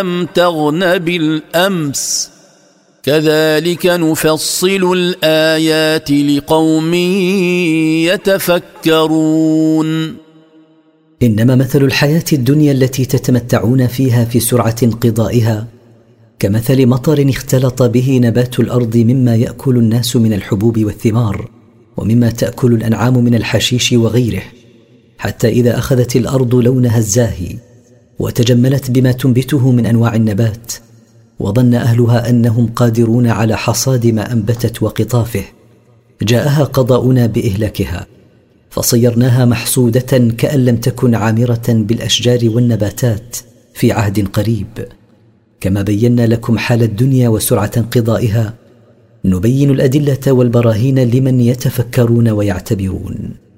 لم تغن بالأمس كذلك نفصل الآيات لقوم يتفكرون. إنما مثل الحياة الدنيا التي تتمتعون فيها في سرعة انقضائها كمثل مطر اختلط به نبات الأرض مما يأكل الناس من الحبوب والثمار ومما تأكل الأنعام من الحشيش وغيره، حتى إذا أخذت الأرض لونها الزاهي وتجملت بما تنبته من أنواع النبات وظن أهلها أنهم قادرون على حصاد ما أنبتت وقطافه، جاءها قضاؤنا بإهلاكها فصيرناها محصودة كأن لم تكن عامرة بالأشجار والنباتات في عهد قريب. كما بينا لكم حال الدنيا وسرعة انقضائها نبين الأدلة والبراهين لمن يتفكرون ويعتبرون.